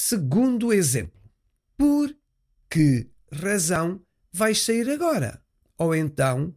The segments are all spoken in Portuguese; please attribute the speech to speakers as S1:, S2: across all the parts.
S1: Segundo exemplo. Por que razão vais sair agora? Ou então,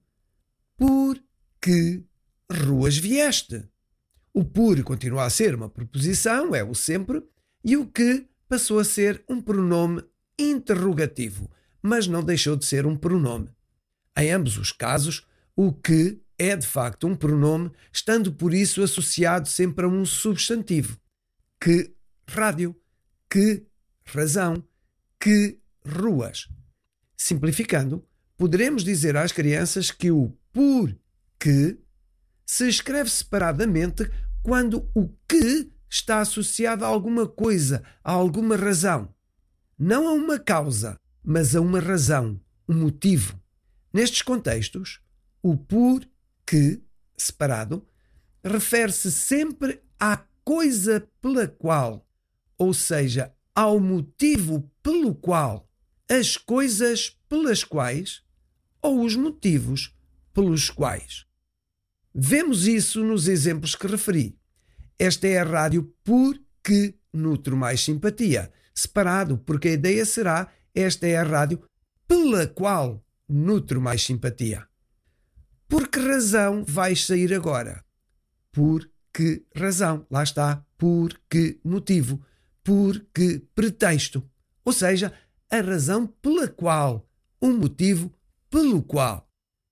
S1: por que ruas vieste? O por continua a ser uma preposição, é o sempre, e o que passou a ser um pronome interrogativo, mas não deixou de ser um pronome. Em ambos os casos, o que é de facto um pronome, estando por isso associado sempre a um substantivo. Que rádio, que razão, que ruas. Simplificando, poderemos dizer às crianças que o por que se escreve separadamente quando o que está associado a alguma coisa, a alguma razão. Não a uma causa, mas a uma razão, um motivo. Nestes contextos, o por que, separado, refere-se sempre à coisa pela qual, ou seja, ao motivo pelo qual, as coisas pelas quais ou os motivos pelos quais. Vemos isso nos exemplos que referi. Esta é a rádio por que nutro mais simpatia. Separado, porque a ideia será esta é a rádio pela qual nutro mais simpatia. Por que razão vais sair agora? Por que razão? Lá está. Por que motivo? Por que pretexto? Ou seja, a razão pela qual, o motivo pelo qual.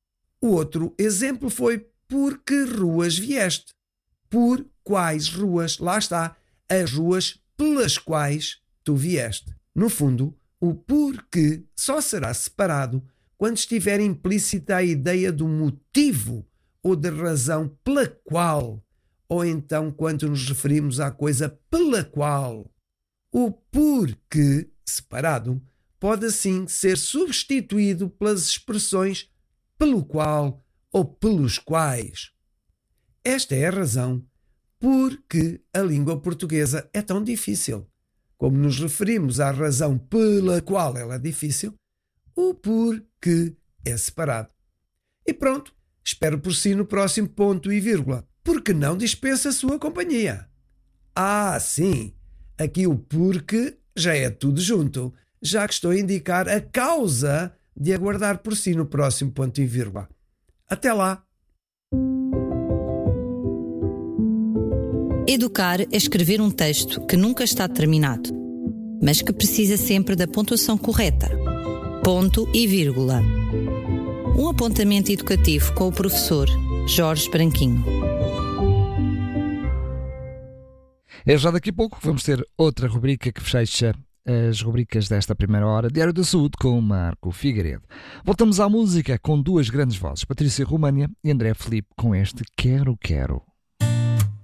S1: O outro exemplo foi por que ruas vieste? Por quais ruas? Lá está. As ruas pelas quais tu vieste. No fundo, o porquê só será separado quando estiver implícita a ideia do motivo ou da razão pela qual, ou então quando nos referimos à coisa pela qual. O porquê, separado, pode assim ser substituído pelas expressões pelo qual ou pelos quais. Esta é a razão por que a língua portuguesa é tão difícil. Como nos referimos à razão pela qual ela é difícil, o porquê é separado. E pronto, espero por si no próximo ponto e vírgula, porque não dispensa a sua companhia. Ah, sim, aqui o porquê já é tudo junto, já que estou a indicar a causa de aguardar por si no próximo ponto e vírgula. Até lá!
S2: Educar é escrever um texto que nunca está terminado, mas que precisa sempre da pontuação correta. Ponto e vírgula. Um apontamento educativo com o professor Jorge Branquinho.
S3: É já daqui a pouco que vamos ter outra rubrica que fecha as rubricas desta primeira hora, Diário da Saúde com o Marco Figueiredo. Voltamos à música com duas grandes vozes, Patrícia România e André Filipe, com este Quero Quero.